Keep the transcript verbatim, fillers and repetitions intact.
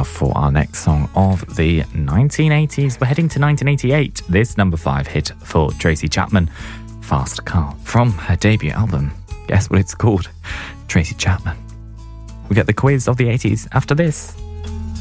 now for our next song of the nineteen eighties. We're heading to nineteen eighty-eight. This number five hit for Tracy Chapman, Fast Car, from her debut album. Guess what it's called? Tracy Chapman. We get the quiz of the eighties after this.